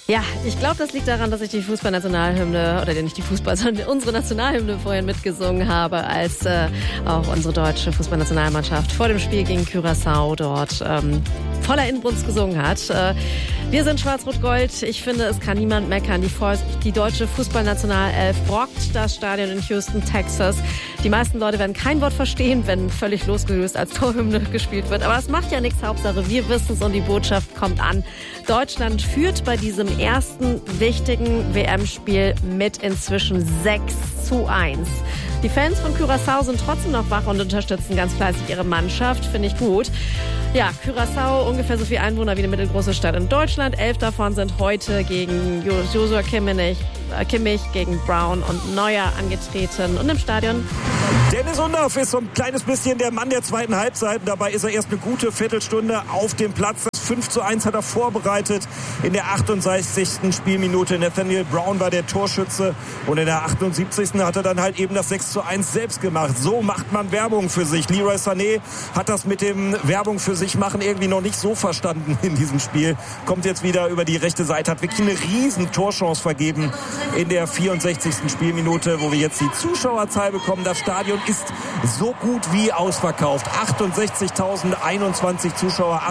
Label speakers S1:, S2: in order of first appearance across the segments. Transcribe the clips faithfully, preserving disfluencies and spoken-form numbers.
S1: Ja, ich glaube, das liegt daran, dass ich die Fußballnationalhymne, oder nicht die Fußball, sondern unsere Nationalhymne vorhin mitgesungen habe, als äh, auch unsere deutsche Fußballnationalmannschaft vor dem Spiel gegen Curaçao dort ähm, voller Inbrunst gesungen hat. Äh, wir sind Schwarz-Rot-Gold. Ich finde, es kann niemand meckern. Die, die deutsche Fußballnationalelf brockt das Stadion in Houston, Texas. Die meisten Leute werden kein Wort verstehen, wenn völlig losgelöst als Torhymne gespielt wird. Aber das macht ja nichts. Hauptsache, wir wissen es und die Botschaft kommt an. Deutschland führt bei diesem ersten wichtigen W M-Spiel mit inzwischen sechs zu eins. Die Fans von Curaçao sind trotzdem noch wach und unterstützen ganz fleißig ihre Mannschaft. Finde ich gut. Ja, Curaçao, ungefähr so viele Einwohner wie eine mittelgroße Stadt in Deutschland. Elf davon sind heute gegen Joshua Kimmich, äh, Kimmich gegen Brown und Neuer angetreten. Und im Stadion...
S2: Dennis Undaff ist so ein kleines bisschen der Mann der zweiten Halbzeit. Dabei ist er erst eine gute Viertelstunde auf dem Platz. Das fünf zu eins hat er vorbereitet in der achtundsechzigsten Spielminute. Nathaniel Brown war der Torschütze und in der achtundsiebzigsten hat er dann halt eben das sechs zu eins selbst gemacht. So macht man Werbung für sich. Leroy Sané hat das mit dem Werbung für sich machen irgendwie noch nicht so verstanden in diesem Spiel. Kommt jetzt wieder über die rechte Seite, hat wirklich eine riesen Torchance vergeben in der vierundsechzigsten Spielminute, wo wir jetzt die Zuschauerzahl bekommen. Das Stadion ist so gut wie ausverkauft. achtundsechzigtausendeinundzwanzig Zuschauer,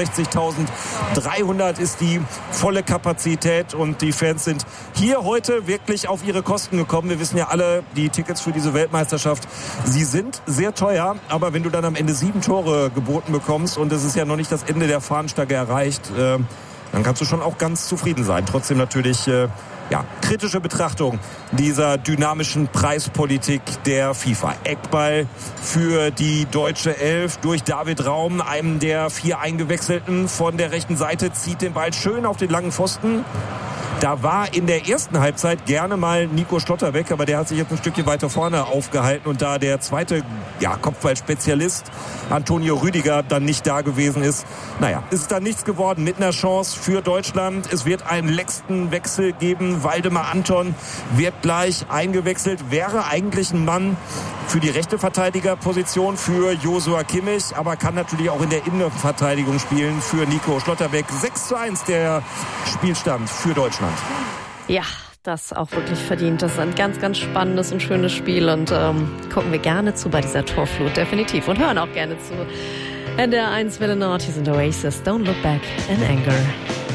S2: achtundsechzigtausenddreihundert ist die volle Kapazität und die Fans sind hier heute wirklich auf ihre Kosten gekommen. Wir wissen ja alle, die Tickets für diese Weltmeisterschaft, sie sind sehr teuer, aber wenn du dann am Ende sieben Tore geboten bekommst und es ist ja noch nicht das Ende der Fahnenstange erreicht, äh, dann kannst du schon auch ganz zufrieden sein. Trotzdem natürlich äh, ja, kritische Betrachtung dieser dynamischen Preispolitik der FIFA. Eckball für die deutsche Elf durch David Raum, einem der vier Eingewechselten von der rechten Seite, zieht den Ball schön auf den langen Pfosten. Da war in der ersten Halbzeit gerne mal Nico Schlotterbeck, aber der hat sich jetzt ein Stückchen weiter vorne aufgehalten und da der zweite ja, Kopfballspezialist Antonio Rüdiger dann nicht da gewesen ist. Naja, ist dann nichts geworden mit einer Chance für Deutschland. Es wird einen letzten Wechsel geben. Waldemar Anton wird gleich eingewechselt. Wäre eigentlich ein Mann für die rechte Verteidigerposition für Joshua Kimmich, aber kann natürlich auch in der Innenverteidigung spielen für Nico Schlotterbeck. sechs zu eins der Spielstand für Deutschland.
S1: Ja, das auch wirklich verdient. Das ist ein ganz, ganz spannendes und schönes Spiel und ähm, gucken wir gerne zu bei dieser Torflut, definitiv. Und hören auch gerne zu. N D R eins Welle Nord, hier sind Oasis, Don't Look Back in Anger.